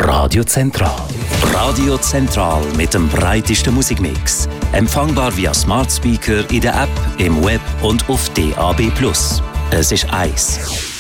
Radio Zentral. Radio Zentral mit dem breitesten Musikmix. Empfangbar via Smart Speaker in der App, im Web und auf DAB+. Es ist eins.